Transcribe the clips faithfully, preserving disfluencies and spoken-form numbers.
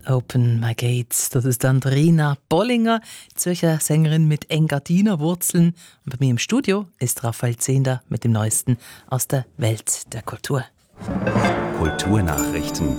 Open My Gates. Das ist Andrina Bollinger, Zürcher Sängerin mit Engadiner Wurzeln. Und bei mir im Studio ist Raphael Zehnder mit dem Neuesten aus der Welt der Kultur. Kulturnachrichten.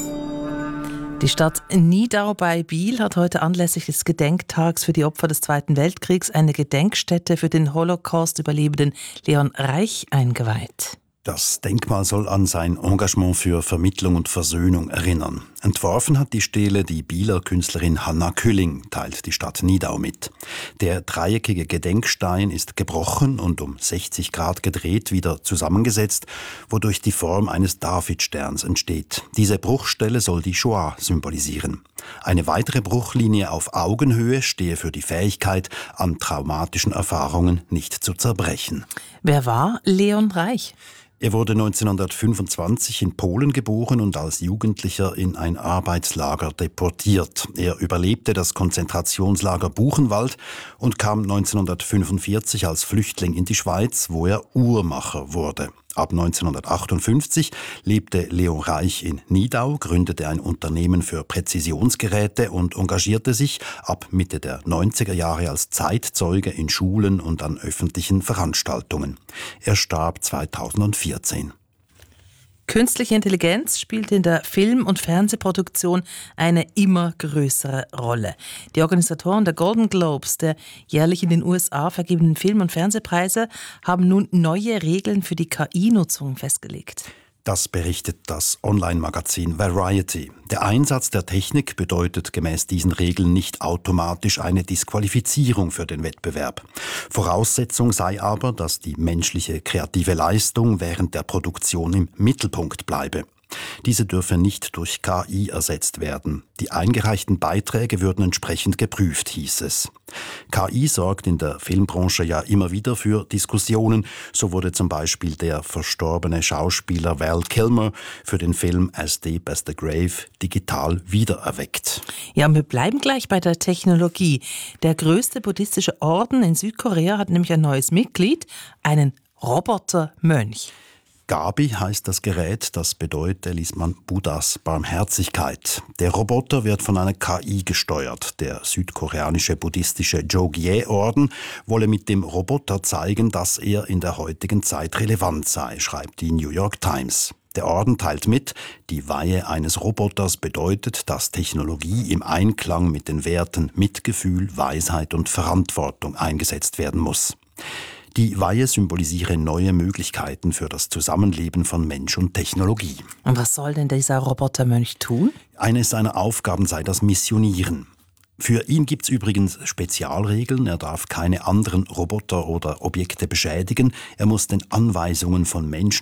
Die Stadt Nidau bei Biel hat heute anlässlich des Gedenktags für die Opfer des Zweiten Weltkriegs eine Gedenkstätte für den Holocaust-Überlebenden Leon Reich eingeweiht. Das Denkmal soll an sein Engagement für Vermittlung und Versöhnung erinnern. Entworfen hat die Stele die Bieler Künstlerin Hanna Külling, teilt die Stadt Nidau mit. Der dreieckige Gedenkstein ist gebrochen und um sechzig Grad gedreht wieder zusammengesetzt, wodurch die Form eines Davidsterns entsteht. Diese Bruchstelle soll die Shoah symbolisieren. Eine weitere Bruchlinie auf Augenhöhe stehe für die Fähigkeit, an traumatischen Erfahrungen nicht zu zerbrechen. Wer war Leon Reich? Er wurde neunzehnhundertfünfundzwanzig in Polen geboren und als Jugendlicher in ein Arbeitslager deportiert. Er überlebte das Konzentrationslager Buchenwald und kam neunzehnhundertfünfundvierzig als Flüchtling in die Schweiz, wo er Uhrmacher wurde. Ab neunzehnhundertachtundfünfzig lebte Leon Reich in Nidau, gründete ein Unternehmen für Präzisionsgeräte und engagierte sich ab Mitte der neunziger Jahre als Zeitzeuge in Schulen und an öffentlichen Veranstaltungen. Er starb zweitausendvierzehn. Künstliche Intelligenz spielt in der Film- und Fernsehproduktion eine immer größere Rolle. Die Organisatoren der Golden Globes, der jährlich in den U S A vergebenen Film- und Fernsehpreise, haben nun neue Regeln für die K I-Nutzung festgelegt. Das berichtet das Online-Magazin Variety. Der Einsatz der Technik bedeutet gemäß diesen Regeln nicht automatisch eine Disqualifizierung für den Wettbewerb. Voraussetzung sei aber, dass die menschliche kreative Leistung während der Produktion im Mittelpunkt bleibe. Diese dürfe nicht durch K I ersetzt werden. Die eingereichten Beiträge würden entsprechend geprüft, hieß es. K I sorgt in der Filmbranche ja immer wieder für Diskussionen. So wurde zum Beispiel der verstorbene Schauspieler Val Kilmer für den Film As Deep as the Grave digital wiedererweckt. Ja, und wir bleiben gleich bei der Technologie. Der größte buddhistische Orden in Südkorea hat nämlich ein neues Mitglied, einen Robotermönch. Gabi heißt das Gerät, das bedeutet, liest man, Buddhas Barmherzigkeit. Der Roboter wird von einer K I gesteuert. Der südkoreanische buddhistische Jogye-Orden wolle mit dem Roboter zeigen, dass er in der heutigen Zeit relevant sei, schreibt die New York Times. Der Orden teilt mit, die Weihe eines Roboters bedeutet, dass Technologie im Einklang mit den Werten Mitgefühl, Weisheit und Verantwortung eingesetzt werden muss. Die Weihe symbolisiere neue Möglichkeiten für das Zusammenleben von Mensch und Technologie. Und was soll denn dieser Robotermönch tun? Eine seiner Aufgaben sei das Missionieren. Für ihn gibt es übrigens Spezialregeln. Er darf keine anderen Roboter oder Objekte beschädigen. Er muss den Anweisungen von Menschen